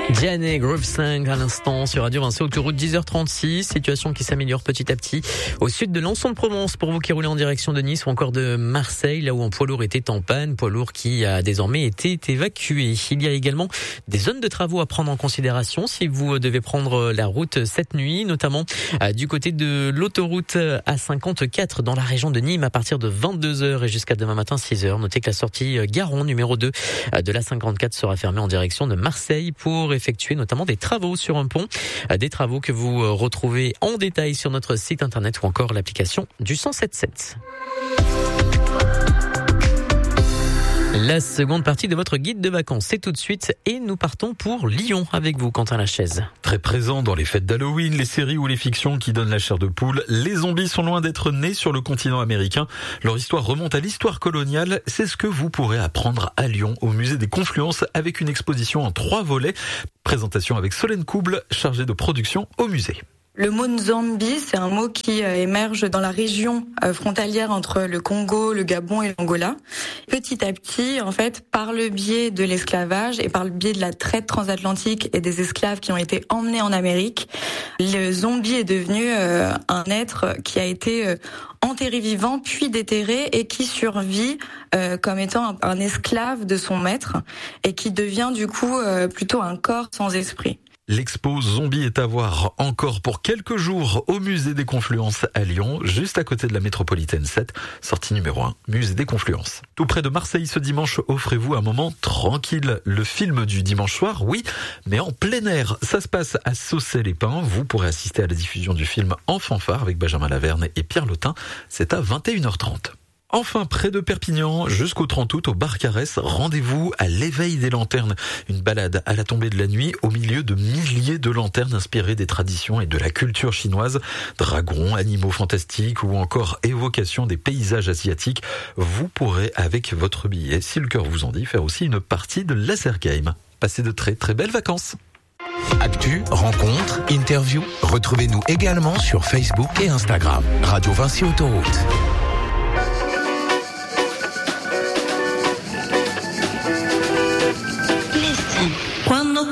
Diane Groove 5 à l'instant sur Radio Vinci, autoroute 10h36, situation qui s'améliore petit à petit au sud de l'Anson-de-Provence pour vous qui roulez en direction de Nice ou encore de Marseille, là où un poids lourd était en panne, poids lourd qui a désormais été évacué. Il y a également des zones de travaux à prendre en considération si vous devez prendre la route cette nuit, notamment du côté de l'autoroute A54 dans la région de Nîmes à partir de 22h et jusqu'à demain matin 6h. Notez que la sortie Garon numéro 2 de l'A54 sera fermée en direction de Marseille pour effectuer notamment des travaux sur un pont, des travaux que vous retrouvez en détail sur notre site internet ou encore l'application du 107.7. La seconde partie de votre guide de vacances, c'est tout de suite et nous partons pour Lyon avec vous, Quentin Lachaise. Très présent dans les fêtes d'Halloween, les séries ou les fictions qui donnent la chair de poule, les zombies sont loin d'être nés sur le continent américain. Leur histoire remonte à l'histoire coloniale. C'est ce que vous pourrez apprendre à Lyon, au musée des Confluences, avec une exposition en 3 volets. Présentation avec Solène Couble, chargée de production au musée. Le mot zombie, c'est un mot qui émerge dans la région frontalière entre le Congo, le Gabon et l'Angola. Petit à petit, en fait, par le biais de l'esclavage et par le biais de la traite transatlantique et des esclaves qui ont été emmenés en Amérique, le zombie est devenu un être qui a été enterré vivant, puis déterré et qui survit comme étant un esclave de son maître et qui devient du coup plutôt un corps sans esprit. L'expo Zombie est à voir encore pour quelques jours au musée des Confluences à Lyon, juste à côté de la métropolitaine 7, sortie numéro 1, musée des Confluences. Tout près de Marseille ce dimanche, offrez-vous un moment tranquille. Le film du dimanche soir, oui, mais en plein air. Ça se passe à Saucey-les-Pins. Vous pourrez assister à la diffusion du film en fanfare avec Benjamin Laverne et Pierre Lotin. C'est à 21h30. Enfin, près de Perpignan, jusqu'au 30 août, au bar Carès, rendez-vous à l'éveil des lanternes. Une balade à la tombée de la nuit au milieu de milliers de lanternes inspirées des traditions et de la culture chinoise. Dragons, animaux fantastiques ou encore évocation des paysages asiatiques. Vous pourrez, avec votre billet, si le cœur vous en dit, faire aussi une partie de laser game. Passez de très très belles vacances. Actu, rencontres, interviews. Retrouvez-nous également sur Facebook et Instagram. Radio Vinci Autoroute.